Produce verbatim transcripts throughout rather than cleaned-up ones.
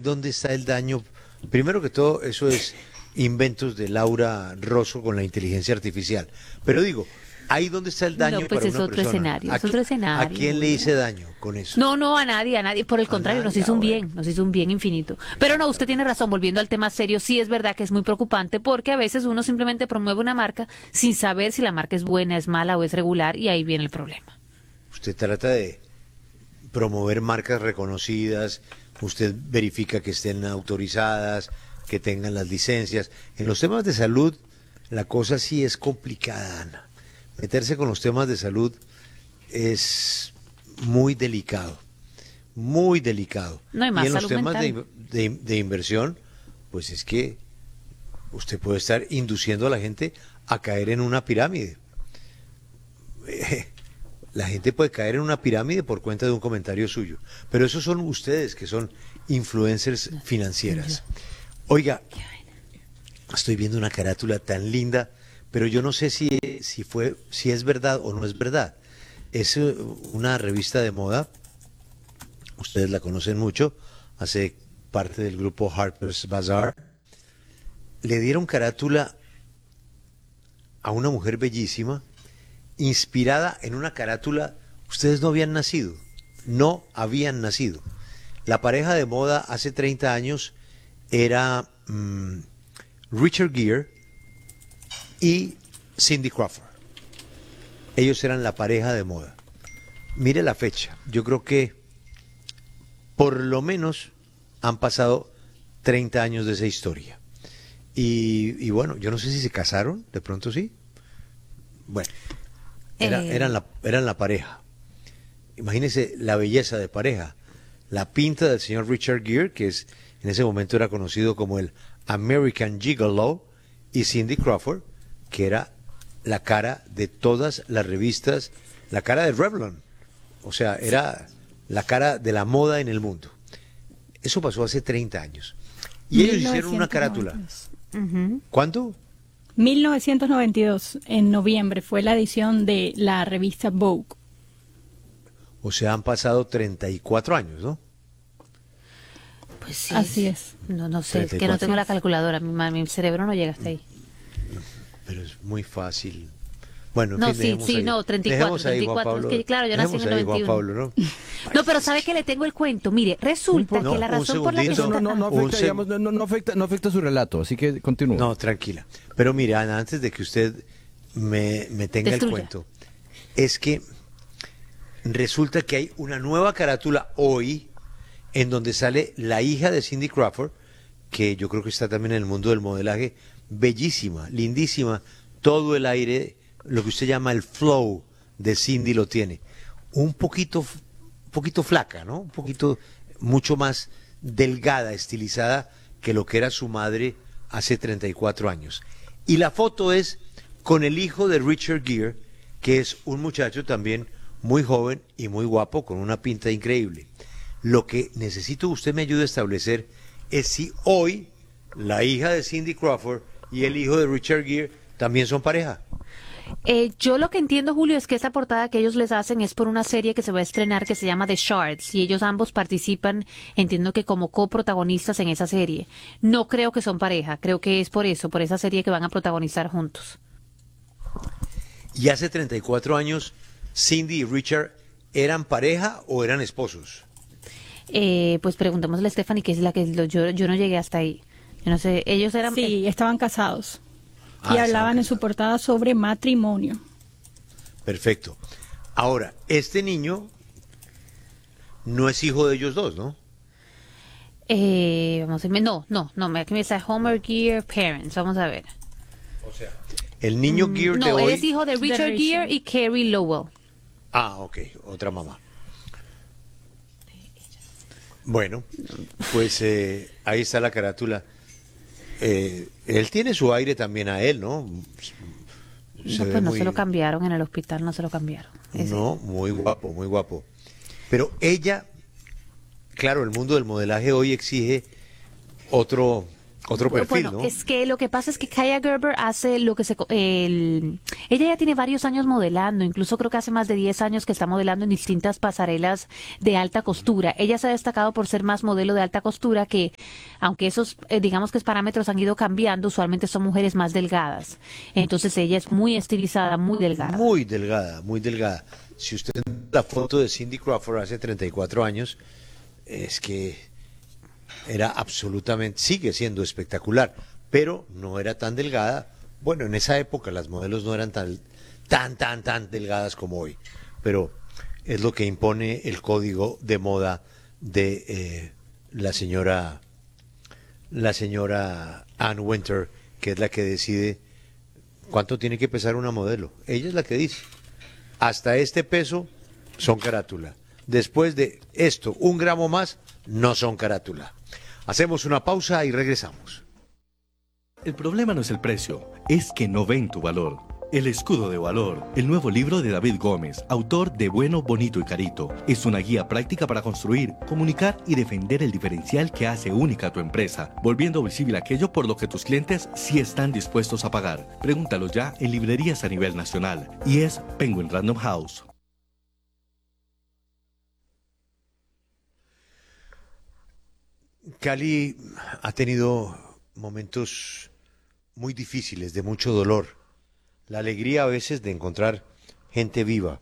dónde está el daño. Primero que todo, eso es inventos de Laura Rosso con la inteligencia artificial. Pero digo, ahí dónde está el daño No, pues para es una otro persona. escenario, ¿A, es otro qui- escenario. ¿A quién le hice daño con eso? No, no, a nadie, a nadie. Por el A contrario, nos nadie, hizo ah, un bueno. bien, nos hizo un bien infinito. Pero no, usted tiene razón, volviendo al tema serio, sí es verdad que es muy preocupante porque a veces uno simplemente promueve una marca sin saber si la marca es buena, es mala o es regular y ahí viene el problema. Usted trata de promover marcas reconocidas, usted verifica que estén autorizadas, que tengan las licencias. En los temas de salud, la cosa sí es complicada, Ana. Meterse con los temas de salud es muy delicado, muy delicado. No hay más y en los salud temas de, mental. de, de inversión, pues es que usted puede estar induciendo a la gente a caer en una pirámide. Eh, La gente puede caer en una pirámide por cuenta de un comentario suyo. Pero esos son ustedes que son influencers financieras. Oiga, estoy viendo una carátula tan linda, pero yo no sé si, si fue, si es verdad o no es verdad. Es eh, una revista de moda, ustedes la conocen mucho, hace parte del grupo Harper's Bazaar. Le dieron carátula a una mujer bellísima, inspirada en una carátula. Ustedes no habían nacido, no habían nacido. La pareja de moda hace treinta años era mm, Richard Gere y Cindy Crawford. Ellos eran la pareja de moda. Mire la fecha, yo creo que por lo menos han pasado treinta años de esa historia. Y, y bueno, yo no sé si se casaron, de pronto sí. Bueno, era- Eh. eran, la, eran la pareja. Imagínense la belleza de pareja. La pinta del señor Richard Gere, que es en ese momento era conocido como el American Gigolo, y Cindy Crawford, que era la cara de todas las revistas, la cara de Revlon. O sea, era la cara de la moda en el mundo. Eso pasó hace treinta años. Y ellos hicieron una carátula. Ujú. ¿Cuánto? mil novecientos noventa y dos, en noviembre, fue la edición de la revista Vogue. O sea, han pasado treinta y cuatro años, ¿no? Pues sí. Así es. No, no sé, es que treinta y cuatro. no tengo la calculadora, mi, ma- mi cerebro no llega hasta ahí. Pero es muy fácil. Bueno, en No, fin, sí, dejemos sí, ahí. no, treinta y cuatro, Dejemos ahí, Juan treinta y cuatro, Pablo. es que, claro, yo nací en el Dejemos ahí, Juan noventa y uno. Pablo, ¿no? No, pero ¿sabe que le tengo el cuento? Mire, resulta No, que la un razón por la que segundito. está... No, no, no Un afecta, seg- digamos, no, no, no afecta, no afecta su relato, así que continúe. No, tranquila. Pero mira, Ana, antes de que usted me, me tenga Destruya. el cuento, es que resulta que hay una nueva carátula hoy en donde sale la hija de Cindy Crawford, que yo creo que está también en el mundo del modelaje, bellísima, lindísima, todo el aire, lo que usted llama el flow de Cindy lo tiene. Un poquito, un poquito flaca, ¿no? Un poquito, mucho más delgada, estilizada que lo que era su madre hace treinta y cuatro años. Y la foto es con el hijo de Richard Gere, que es un muchacho también muy joven y muy guapo, con una pinta increíble. Lo que necesito que usted me ayude a establecer es si hoy la hija de Cindy Crawford y el hijo de Richard Gere también son pareja. Eh, yo lo que entiendo, Julio, es que esa portada que ellos les hacen es por una serie que se va a estrenar que se llama The Shards y ellos ambos participan, entiendo que como coprotagonistas en esa serie. No creo que son pareja, creo que es por eso, por esa serie que van a protagonizar juntos. Y hace treinta y cuatro años, Cindy y Richard eran pareja o eran esposos. Eh, pues preguntémosle a Stephanie, que es la que lo- yo, yo no llegué hasta ahí. Yo no sé, ellos eran... Sí, estaban casados. Ah, Y hablaban estaban en su casados. portada sobre matrimonio. Perfecto. Ahora, este niño no es hijo de ellos dos, ¿no? Eh, vamos a ver, no, no, no, me- aquí me dice Homer Gear Parents, vamos a ver. El niño Gere de No, hoy. él es hijo de De Richard Richard. Gere y Carrie Lowell. Ah, ok, otra mamá. Bueno, pues eh, ahí está la carátula. Eh, él tiene su aire también a él, ¿no? Se No, ve pues no muy- se lo cambiaron en el hospital, no se lo cambiaron. Ese- No, muy guapo, muy guapo. Pero ella, claro, el mundo del modelaje hoy exige otro Otro perfil, Bueno, ¿no? es que lo que pasa es que Kaia Gerber hace lo que se... co- El, ella ya tiene varios años modelando, incluso creo que hace más de diez años que está modelando en distintas pasarelas de alta costura. Ella se ha destacado por ser más modelo de alta costura que, aunque esos, eh, digamos que esos parámetros han ido cambiando, usualmente son mujeres más delgadas. Entonces ella es muy estilizada, muy delgada. Muy delgada, muy delgada. Si usted ve la foto de Cindy Crawford hace treinta y cuatro años, es que era absolutamente, sigue siendo espectacular, pero no era tan delgada. Bueno, en esa época las modelos no eran tan, tan, tan, tan delgadas como hoy, pero es lo que impone el código de moda de eh, la señora, la señora Ann Winter, que es la que decide cuánto tiene que pesar una modelo. Ella es la que dice, hasta este peso son carátula. Después de esto, un gramo más, no son carátula. Hacemos una pausa y regresamos. El problema no es el precio, es que no ven tu valor. El escudo de valor, el nuevo libro de David Gómez, autor de Bueno, Bonito y Carito, es una guía práctica para construir, comunicar y defender el diferencial que hace única a tu empresa, volviendo visible aquello por lo que tus clientes sí están dispuestos a pagar. Pregúntalo ya en librerías a nivel nacional y es Penguin Random House. Cali ha tenido momentos muy difíciles, de mucho dolor. La alegría a veces de encontrar gente viva,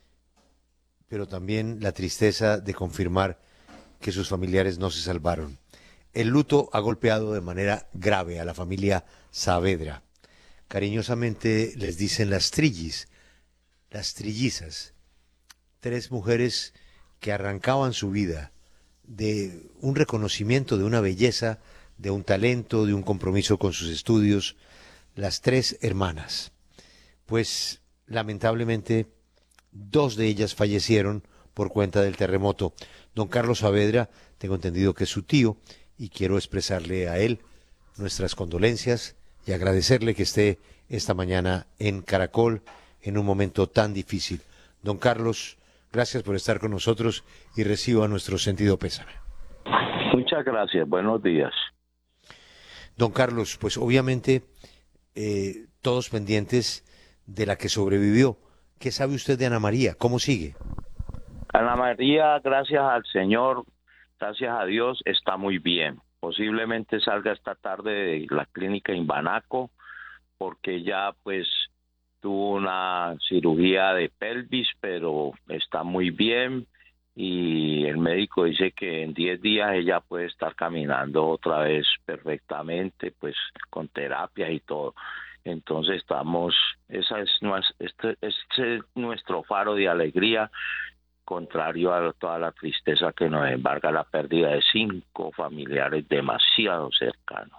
pero también la tristeza de confirmar que sus familiares no se salvaron. El luto ha golpeado de manera grave a la familia Saavedra. Cariñosamente les dicen las trillis, las trillizas, tres mujeres que arrancaban su vida de un reconocimiento, de una belleza, de un talento, de un compromiso con sus estudios, las tres hermanas. Pues lamentablemente dos de ellas fallecieron por cuenta del terremoto. Don Carlos Saavedra, tengo entendido que es su tío, y quiero expresarle a él nuestras condolencias y agradecerle que esté esta mañana en Caracol en un momento tan difícil. Don Carlos, gracias por estar con nosotros y reciba nuestro sentido pésame. Muchas gracias, buenos días. Don Carlos, pues obviamente eh, todos pendientes de la que sobrevivió. ¿Qué sabe usted de Ana María? ¿Cómo sigue? Ana María, gracias al Señor, gracias a Dios, está muy bien. Posiblemente salga esta tarde de la clínica Imbanaco, porque ya pues tuvo una cirugía de pelvis, pero está muy bien y el médico dice que en diez días ella puede estar caminando otra vez perfectamente, pues con terapias y todo. Entonces estamos, esa es, este, este es nuestro faro de alegría, contrario a toda la tristeza que nos embarga la pérdida de cinco familiares demasiado cercanos.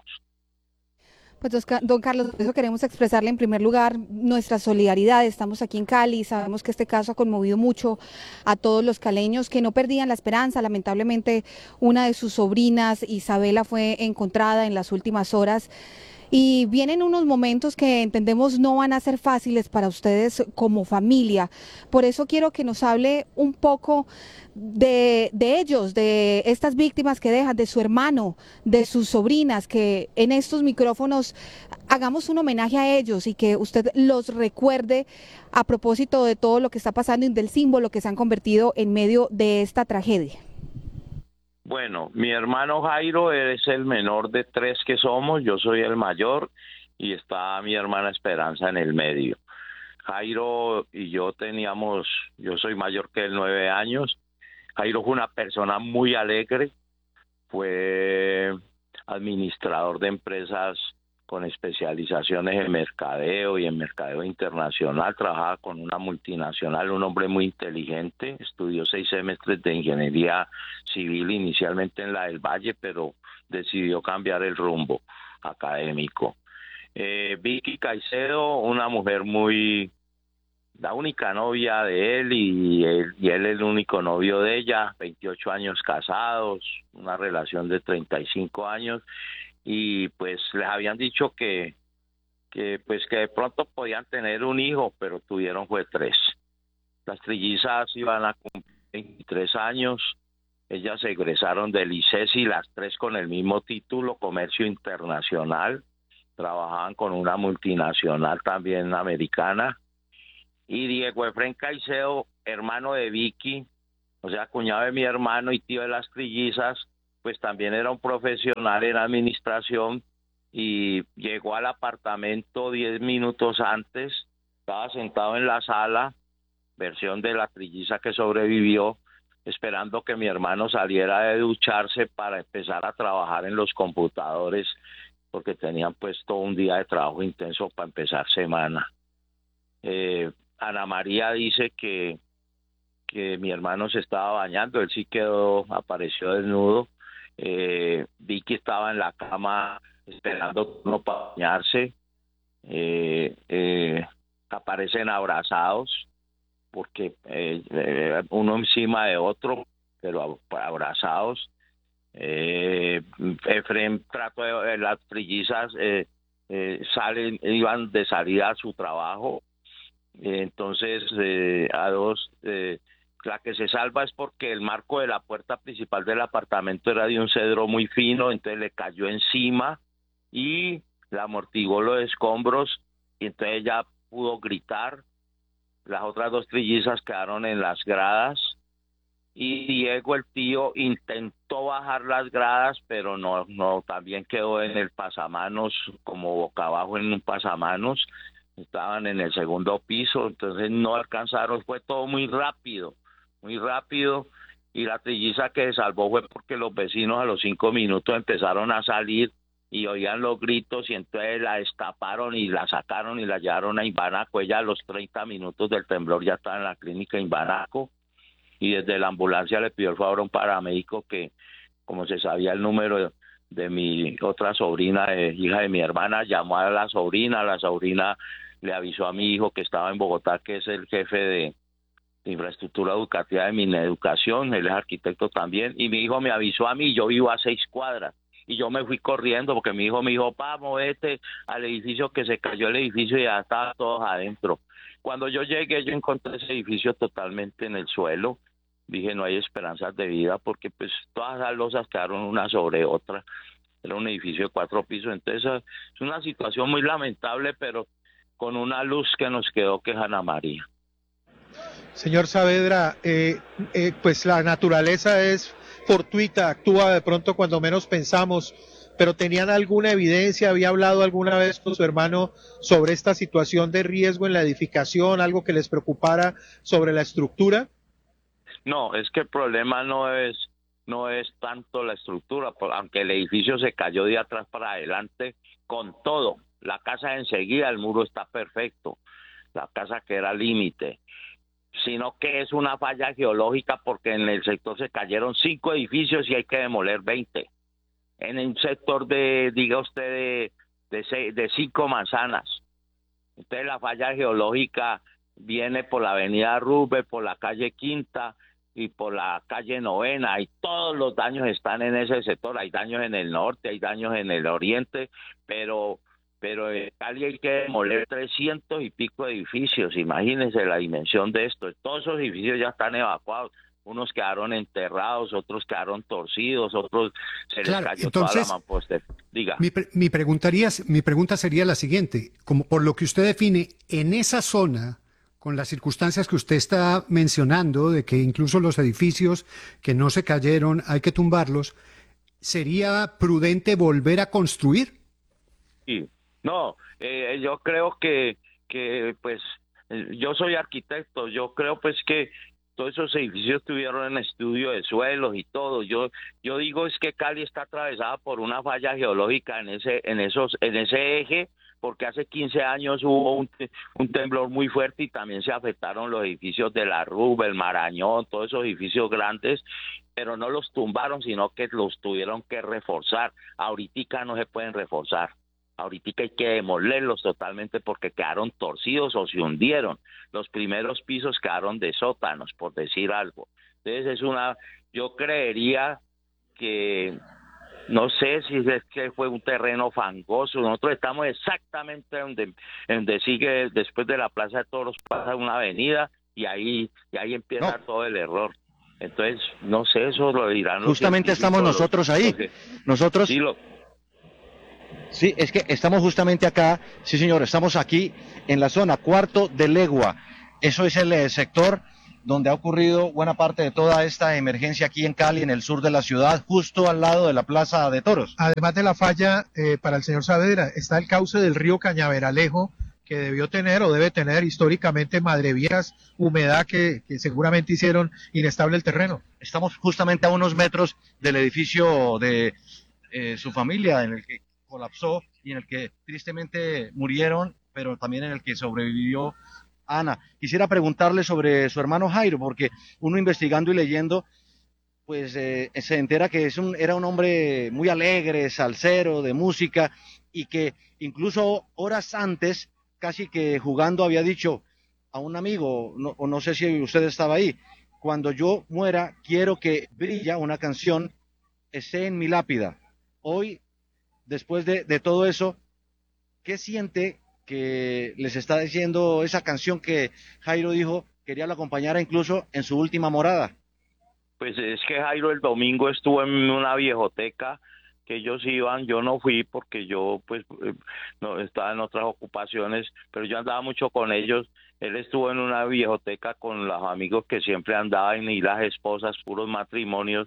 Pues don Carlos, por eso queremos expresarle en primer lugar nuestra solidaridad. Estamos aquí en Cali, sabemos que este caso ha conmovido mucho a todos los caleños que no perdían la esperanza. Lamentablemente una de sus sobrinas, Isabela, fue encontrada en las últimas horas. Y vienen unos momentos que entendemos no van a ser fáciles para ustedes como familia. Por eso quiero que nos hable un poco de, de ellos, de estas víctimas que dejan, de su hermano, de sus sobrinas, que en estos micrófonos hagamos un homenaje a ellos y que usted los recuerde a propósito de todo lo que está pasando y del símbolo que se han convertido en medio de esta tragedia. Bueno, mi hermano Jairo es el menor de tres que somos, yo soy el mayor y está mi hermana Esperanza en el medio. Jairo y yo teníamos, yo soy mayor que él, nueve años. Jairo fue una persona muy alegre, fue administrador de empresas con especializaciones en mercadeo y en mercadeo internacional, trabajaba con una multinacional, un hombre muy inteligente, estudió seis semestres de ingeniería civil inicialmente en la del Valle, pero decidió cambiar el rumbo académico. Eh, Vicky Caicedo, una mujer muy, la única novia de él y él, y él el único novio de ella, veintiocho años casados, una relación de treinta y cinco años, y pues les habían dicho que, que pues que de pronto podían tener un hijo, pero tuvieron fue tres. Las trillizas iban a cumplir veintitrés años, Ellas se egresaron del ICESI, las tres con el mismo título, Comercio Internacional. Trabajaban con una multinacional también americana. Y Diego Efrén Caicedo, hermano de Vicky, o sea, cuñado de mi hermano y tío de las trillizas, pues también era un profesional en administración y llegó al apartamento diez minutos antes, estaba sentado en la sala, versión de la trilliza que sobrevivió, esperando que mi hermano saliera de ducharse para empezar a trabajar en los computadores, porque tenían pues todo un día de trabajo intenso para empezar semana. Eh, Ana María dice que, que mi hermano se estaba bañando, él sí quedó, apareció desnudo. Eh, Vicky estaba en la cama esperando uno para bañarse. Eh, eh, aparecen abrazados, porque eh, eh, uno encima de otro, pero abrazados. Eh, Efrén trató de, las trillizas eh, eh, salen, iban de salida a su trabajo, eh, entonces eh, a dos, eh, la que se salva es porque el marco de la puerta principal del apartamento era de un cedro muy fino, entonces le cayó encima y la amortiguó los escombros y entonces ella pudo gritar. Las otras dos trillizas quedaron en las gradas y Diego, el tío, intentó bajar las gradas, pero no, no, también quedó en el pasamanos, como boca abajo en un pasamanos. Estaban en el segundo piso, entonces no alcanzaron, fue todo muy rápido, muy rápido, y la trilliza que se salvó fue porque los vecinos a los cinco minutos empezaron a salir y oían los gritos y entonces la destaparon y la sacaron y la llevaron a Imbanaco. Ella a los treinta minutos del temblor ya estaba en la clínica Imbanaco y desde la ambulancia le pidió el favor a un paramédico que, como se sabía el número de, de mi otra sobrina, de, hija de mi hermana, llamó a la sobrina, la sobrina le avisó a mi hijo que estaba en Bogotá, que es el jefe de, de infraestructura educativa de Mineducación, él es arquitecto también, y mi hijo me avisó a mí, yo vivo a seis cuadras. Y yo me fui corriendo porque mi hijo me dijo, vamos, vete al edificio, que se cayó el edificio y ya estaban todos adentro. Cuando yo llegué, yo encontré ese edificio totalmente en el suelo. Dije, no hay esperanzas de vida porque pues todas las losas quedaron una sobre otra. Era un edificio de cuatro pisos. Entonces es una situación muy lamentable, pero con una luz que nos quedó, que es Ana María. Señor Saavedra, eh, eh, pues la naturaleza es fortuita, actúa de pronto cuando menos pensamos, pero ¿tenían alguna evidencia? ¿Había hablado alguna vez con su hermano sobre esta situación de riesgo en la edificación, algo que les preocupara sobre la estructura? No, es que el problema no es no es tanto la estructura, aunque el edificio se cayó de atrás para adelante con todo. La casa enseguida, el muro está perfecto, la casa que era límite, sino que es una falla geológica porque en el sector se cayeron cinco edificios y hay que demoler veinte. En un sector de, diga usted, de, de, seis, de cinco manzanas. Entonces la falla geológica viene por la avenida Rubén, por la calle Quinta y por la calle Novena, y todos los daños están en ese sector. Hay daños en el norte, hay daños en el oriente, pero... pero en Cali hay que demoler trescientos y pico edificios, imagínense la dimensión de esto. Todos esos edificios ya están evacuados, unos quedaron enterrados, otros quedaron torcidos, otros se les claro, cayó entonces, toda la mampostería. Diga. Mi, mi, preguntaría, mi pregunta sería la siguiente, como por lo que usted define, en esa zona, con las circunstancias que usted está mencionando, de que incluso los edificios que no se cayeron hay que tumbarlos, ¿sería prudente volver a construir? Sí. No, eh, yo creo que, que pues, yo soy arquitecto, yo creo pues que todos esos edificios estuvieron en estudio de suelos y todo. Yo yo digo es que Cali está atravesada por una falla geológica en ese en esos en ese eje, porque hace quince años hubo un, un temblor muy fuerte y también se afectaron los edificios de la Rubén, el Marañón, todos esos edificios grandes, pero no los tumbaron, sino que los tuvieron que reforzar. Ahorita no se pueden reforzar. Ahorita hay que demolerlos totalmente porque quedaron torcidos o se hundieron. Los primeros pisos quedaron de sótanos, por decir algo. Entonces es una, yo creería que, no sé si es que fue un terreno fangoso. Nosotros estamos exactamente donde, donde sigue, después de la Plaza de Toros pasa una avenida y ahí, y ahí empieza no. todo el error. Entonces, no sé, eso lo dirán los Justamente estamos científicos, nosotros los- ahí. los que- Nosotros... sí, lo- Sí, es que estamos justamente acá, sí señor, estamos aquí en la zona Cuarto de Legua. Eso es el eh, sector donde ha ocurrido buena parte de toda esta emergencia aquí en Cali, en el sur de la ciudad, justo al lado de la Plaza de Toros. Además de la falla, eh, para el señor Saavedra, está el cauce del río Cañaveralejo, que debió tener o debe tener históricamente madreviejas, humedad que, que seguramente hicieron inestable el terreno. Estamos justamente a unos metros del edificio de eh, su familia, en el que colapsó y en el que tristemente murieron, pero también en el que sobrevivió Ana. Quisiera preguntarle sobre su hermano Jairo, porque uno investigando y leyendo, pues eh, se entera que es un, era un hombre muy alegre, salsero, de música, y que incluso horas antes, casi que jugando, había dicho a un amigo, no, o no sé si usted estaba ahí, cuando yo muera, quiero que Brilla, una canción, esté en mi lápida. Hoy, después de, de todo eso, ¿qué siente que les está diciendo esa canción que Jairo dijo quería lo acompañara incluso en su última morada? Pues es que Jairo el domingo estuvo en una viejoteca que ellos iban, yo no fui porque yo pues eh, no estaba en otras ocupaciones, pero yo andaba mucho con ellos. Él estuvo en una viejoteca con los amigos que siempre andaban y las esposas, puros matrimonios,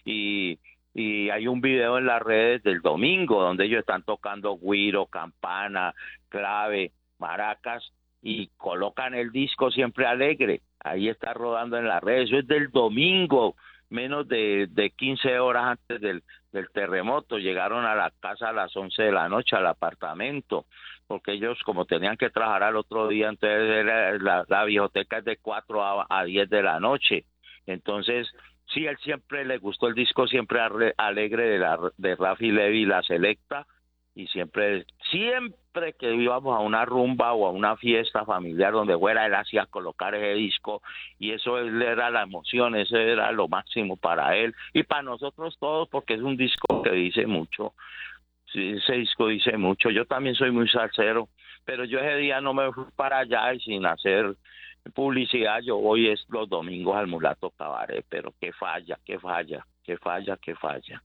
y y hay un video en las redes del domingo donde ellos están tocando güiro, campana, clave, maracas y colocan el disco Siempre Alegre. Ahí está rodando en las redes. Eso es del domingo, menos de, de quince horas antes del, del terremoto. Llegaron a la casa a las once de la noche, al apartamento, porque ellos como tenían que trabajar al otro día, entonces era, la, la biblioteca es de cuatro a, a diez de la noche. Entonces, sí, él siempre le gustó el disco Siempre Alegre de, la, de Rafi Levi, La Selecta, y siempre, siempre que íbamos a una rumba o a una fiesta familiar donde fuera, él hacía colocar ese disco, y eso él era la emoción, eso era lo máximo para él, y para nosotros todos, porque es un disco que dice mucho, sí, ese disco dice mucho. Yo también soy muy salsero, pero yo ese día no me fui para allá y sin hacer publicidad, yo voy es los domingos al Mulato Cabaret, pero que falla, que falla, que falla, que falla.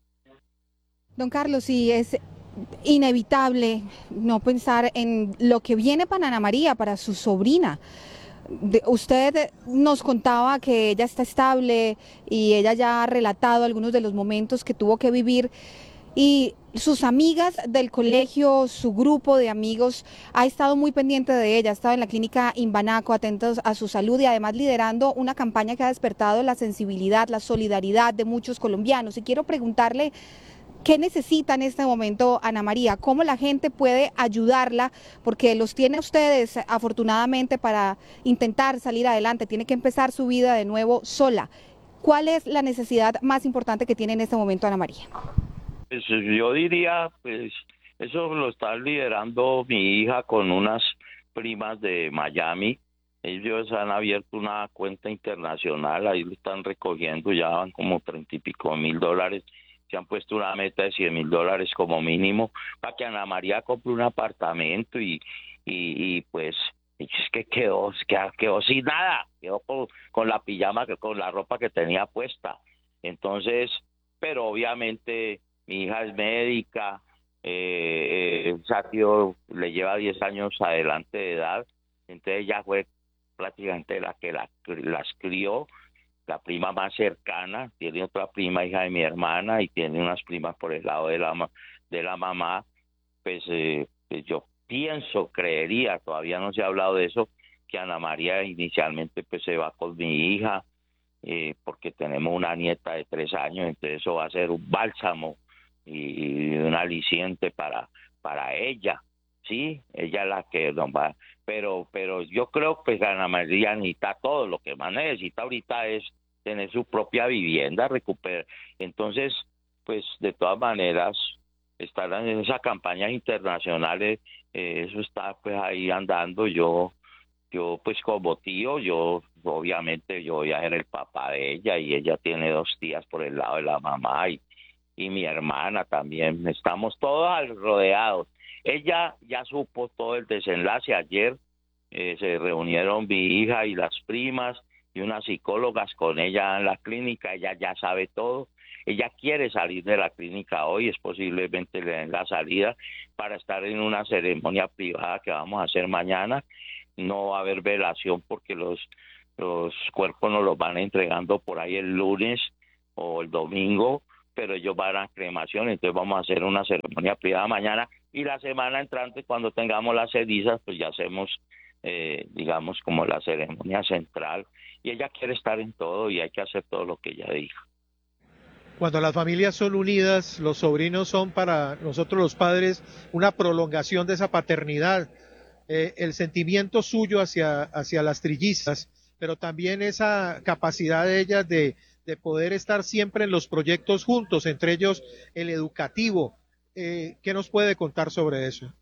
Don Carlos, sí, es inevitable no pensar en lo que viene para Ana María, para su sobrina. De, usted nos contaba que ella está estable y ella ya ha relatado algunos de los momentos que tuvo que vivir, y sus amigas del colegio, su grupo de amigos ha estado muy pendiente de ella, ha estado en la clínica Imbanaco, atentos a su salud y además liderando una campaña que ha despertado la sensibilidad, la solidaridad de muchos colombianos. Y quiero preguntarle, ¿qué necesita en este momento Ana María? ¿Cómo la gente puede ayudarla? Porque los tiene ustedes afortunadamente para intentar salir adelante, tiene que empezar su vida de nuevo sola. ¿Cuál es la necesidad más importante que tiene en este momento Ana María? Pues yo diría, pues eso lo está liderando mi hija con unas primas de Miami. Ellos han abierto una cuenta internacional, ahí lo están recogiendo, ya van como treinta y pico mil dólares. Se han puesto una meta de cien mil dólares como mínimo para que Ana María compre un apartamento y, y, y pues es que quedó, quedó, quedó sin nada, quedó con, con la pijama, con la ropa que tenía puesta. Entonces, pero obviamente mi hija es médica, eh, eh, Satio le lleva diez años adelante de edad, entonces ella fue prácticamente la que la, las crió, la prima más cercana, tiene otra prima hija de mi hermana y tiene unas primas por el lado de la, de la mamá. Pues, eh, pues yo pienso, creería, todavía no se ha hablado de eso, que Ana María inicialmente pues se va con mi hija, eh, porque tenemos una nieta de tres años, entonces eso va a ser un bálsamo y un aliciente para para ella, sí, ella es la que nos va, pero pero yo creo que Ana María necesita todo, lo que más necesita ahorita es tener su propia vivienda, recuperar. Entonces, pues de todas maneras, estar en esas campañas internacionales, eh, eso está pues ahí andando. Yo yo pues como tío, yo obviamente yo voy a ser el papá de ella y ella tiene dos tías por el lado de la mamá y y mi hermana también, estamos todos rodeados. Ella ya supo todo el desenlace ayer, eh, se reunieron mi hija y las primas y unas psicólogas con ella en la clínica. Ella ya sabe todo. Ella quiere salir de la clínica hoy, es posiblemente le den la salida para estar en una ceremonia privada que vamos a hacer mañana. No va a haber velación porque los, los cuerpos nos los van entregando por ahí el lunes o el domingo, pero ellos van a cremación, entonces vamos a hacer una ceremonia privada mañana, y la semana entrante, cuando tengamos las cenizas, pues ya hacemos, eh, digamos, como la ceremonia central, y ella quiere estar en todo y hay que hacer todo lo que ella dijo. Cuando las familias son unidas, los sobrinos son para nosotros los padres una prolongación de esa paternidad, eh, el sentimiento suyo hacia, hacia las trillizas, pero también esa capacidad de ellas de, de poder estar siempre en los proyectos juntos, entre ellos el educativo. Eh, ¿Qué nos puede contar sobre eso?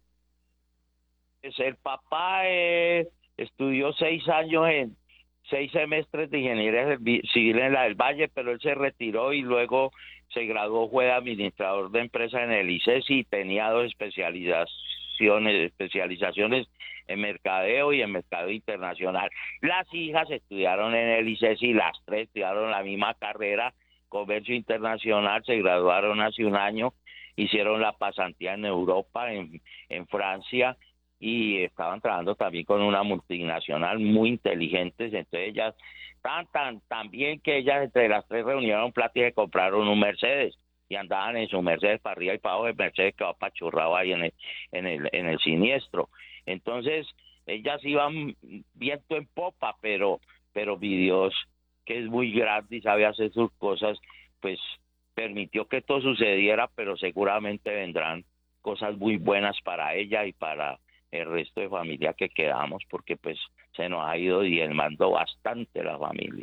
Pues el papá eh, estudió seis años en seis semestres de ingeniería civil en la del Valle, pero él se retiró y luego se graduó, fue de administrador de empresa en el ICESI y tenía dos especializaciones, especializaciones en mercadeo y en mercadeo internacional. Las hijas estudiaron en el ICESI, las tres estudiaron la misma carrera, comercio internacional, se graduaron hace un año, hicieron la pasantía en Europa, en, en Francia, y estaban trabajando también con una multinacional muy inteligentes. Entonces ellas estaban tan, tan bien que ellas entre las tres reunieron plata y se compraron un Mercedes y andaban en su Mercedes para arriba y para abajo, el Mercedes que va apachurrado ahí en el, en el, en el siniestro. Entonces ellas iban viento en popa, pero, pero mi Dios, que es muy grande y sabe hacer sus cosas, pues permitió que todo sucediera, pero seguramente vendrán cosas muy buenas para ella y para el resto de familia que quedamos, porque pues se nos ha ido diezmando bastante la familia.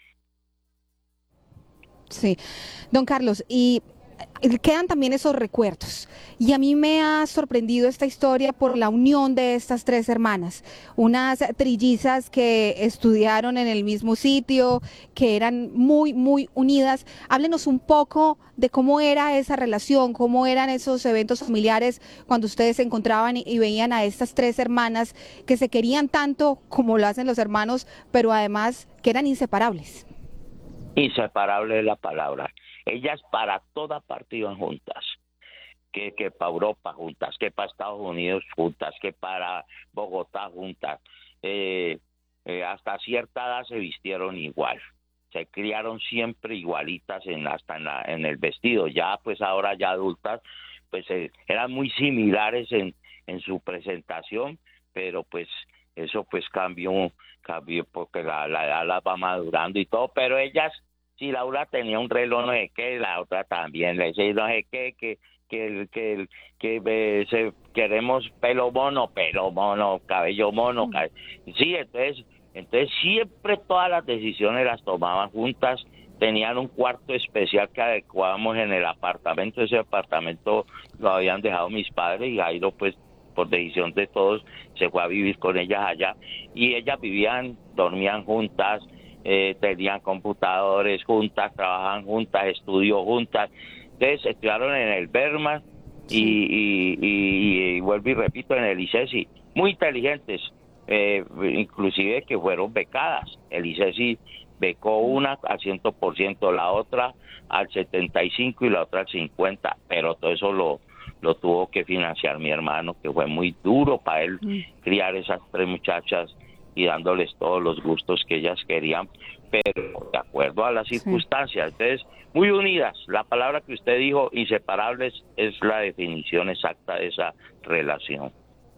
Sí, don Carlos, y quedan también esos recuerdos, y a mí me ha sorprendido esta historia por la unión de estas tres hermanas, unas trillizas que estudiaron en el mismo sitio, que eran muy, muy unidas. Háblenos un poco de cómo era esa relación, cómo eran esos eventos familiares cuando ustedes se encontraban y, y veían a estas tres hermanas que se querían tanto como lo hacen los hermanos, pero además que eran inseparables. Inseparable es la palabra. Ellas para toda parte iban juntas, que, que para Europa juntas, que para Estados Unidos juntas, que para Bogotá juntas. Eh, eh, hasta cierta edad se vistieron igual, se criaron siempre igualitas en, hasta en, la, en el vestido. Ya pues ahora ya adultas, pues eh, eran muy similares en, en su presentación, pero pues eso pues cambió, cambió porque la, la edad la va madurando y todo, pero ellas... Si Laura tenía un reloj no sé qué, la otra también le decía no sé qué, que que que que, que se, queremos pelo mono, pelo mono, cabello mono, cabe... sí, entonces entonces siempre todas las decisiones las tomaban juntas. Tenían un cuarto especial que adecuábamos en el apartamento. Ese apartamento lo habían dejado mis padres y Jairo pues por decisión de todos se fue a vivir con ellas allá, y ellas vivían, dormían juntas. Eh, tenían computadores juntas, trabajaban juntas, estudió juntas. Entonces estudiaron en el Berman y, y, y, y vuelvo y repito, en el ICESI, muy inteligentes, eh, inclusive que fueron becadas. El ICESI becó una al cien por ciento, la otra al setenta y cinco y la otra al cincuenta, pero todo eso lo, lo tuvo que financiar mi hermano, que fue muy duro para él mm. criar esas tres muchachas y dándoles todos los gustos que ellas querían, pero de acuerdo a las circunstancias. Entonces, muy unidas. La palabra que usted dijo, inseparables, es la definición exacta de esa relación.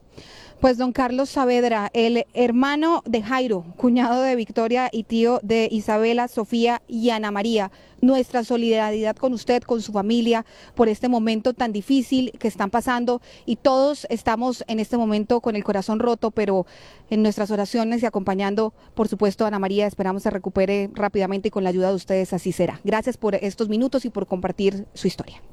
Pues don Carlos Saavedra, el hermano de Jairo, cuñado de Victoria y tío de Isabela, Sofía y Ana María, nuestra solidaridad con usted, con su familia, por este momento tan difícil que están pasando, y todos estamos en este momento con el corazón roto, pero en nuestras oraciones y acompañando, por supuesto, a Ana María. Esperamos se recupere rápidamente y con la ayuda de ustedes así será. Gracias por estos minutos y por compartir su historia.